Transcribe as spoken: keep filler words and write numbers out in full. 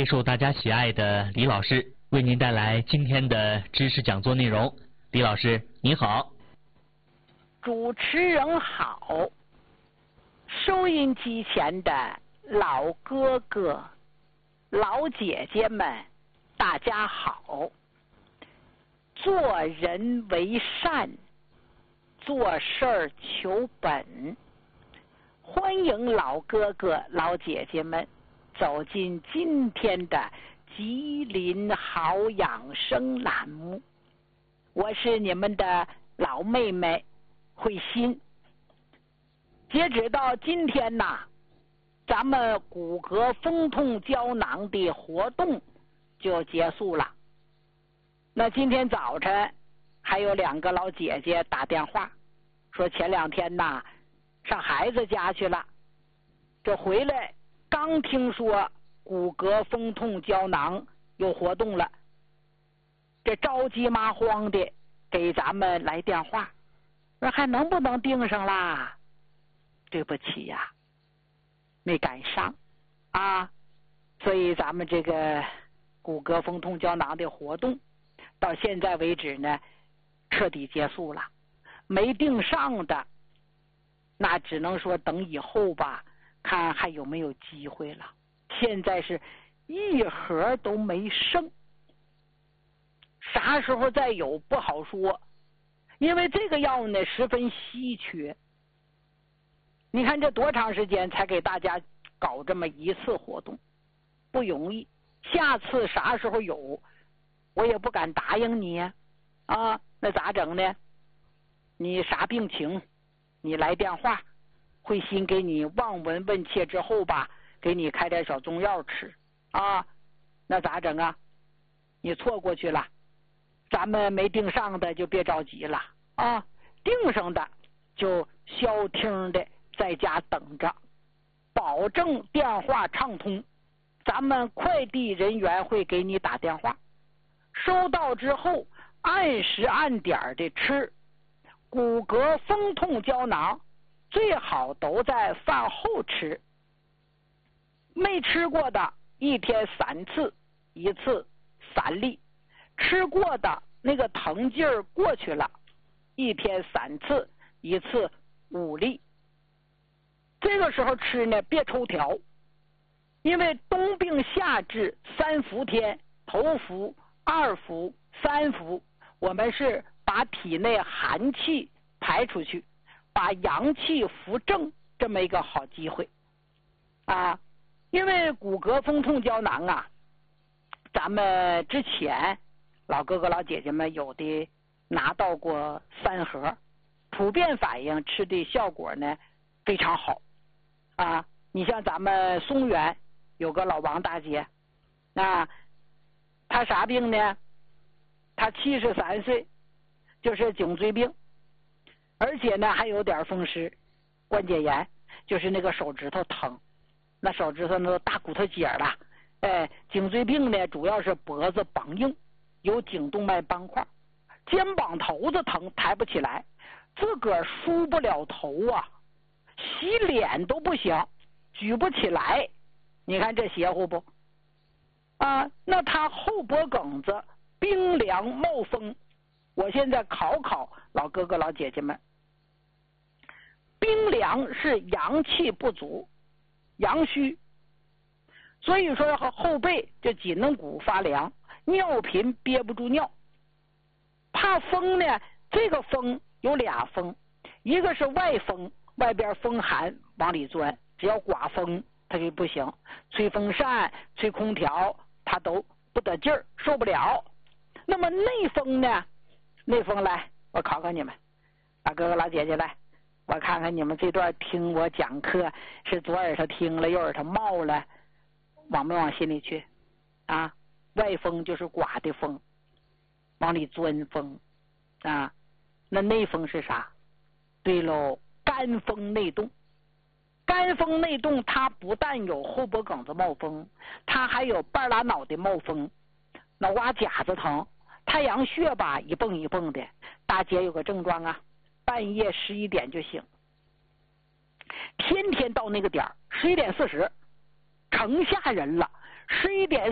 备受大家喜爱的李老师为您带来今天的知识讲座内容。李老师您好。 主持人好，收音机前的老哥哥、老姐姐们，大家好。做人为善，做事儿求本。欢迎老哥哥、老姐姐们走进今天的吉林好养生栏目。我是你们的老妹妹慧心。截止到今天呐，咱们骨骼风痛胶囊的活动就结束了。那今天早晨还有两个老姐姐打电话说，前两天呐上孩子家去了，这回来刚听说骨骼风痛胶囊有活动了，这着急麻慌的给咱们来电话，说还能不能订上啦？对不起呀、啊，没赶上啊，所以咱们这个骨骼风痛胶囊的活动到现在为止呢彻底结束了。没订上的那只能说等以后吧，看还有没有机会了。现在是一盒都没剩，啥时候再有不好说，因为这个药呢十分稀缺。你看这多长时间才给大家搞这么一次活动，不容易。下次啥时候有我也不敢答应你呀、啊，啊，那咋整呢？你啥病情你来电话，慧心给你望闻问切之后吧，给你开点小中药吃啊。那咋整啊？你错过去了，咱们没订上的就别着急了啊，订上的就消停的在家等着，保证电话畅通，咱们快递人员会给你打电话，收到之后按时按点的吃。骨骼风痛胶囊最好都在饭后吃，没吃过的一天三次，一次三粒，吃过的那个疼劲儿过去了，一天三次，一次五粒。这个时候吃呢别抽条，因为冬病夏治三伏天，头伏、二伏、三伏，我们是把体内寒气排出去，把阳气扶正，这么一个好机会啊！因为骨骼风痛胶囊啊，咱们之前老哥哥老姐姐们有的拿到过三盒，普遍反映吃的效果呢非常好啊！你像咱们松原有个老王大姐，啊，她啥病呢？她七十三岁，就是颈椎病，而且呢还有点风湿关节炎，就是那个手指头疼，那手指头那大骨头节了。哎，颈椎病呢主要是脖子绑硬，有颈动脉斑块，肩膀头子疼，抬不起来，自个儿梳不了头啊，洗脸都不行，举不起来。你看这邪乎不啊？那他后脖梗子冰凉冒风，我现在考考老哥哥老姐姐们，冰凉是阳气不足，阳虚，所以说后背这脊梁骨发凉，尿频憋不住尿。怕风呢，这个风有俩风，一个是外风，外边风寒往里钻，只要刮风它就不行，吹风扇吹空调它都不得劲儿，受不了。那么内风呢，内风来我考考你们，老哥哥老姐姐来，我看看你们这段听我讲课是左耳朵听了右耳朵冒了，往没往心里去啊？外风就是刮的风，往里钻风啊。那内风是啥？对喽，肝风内动。肝风内动它不但有后脖梗子冒风，它还有半拉脑袋冒风，脑瓜夹子疼，太阳穴吧一蹦一蹦的。大姐有个症状啊，半夜十一点就醒，天天到那个点儿十一点四十，成吓人了。十一点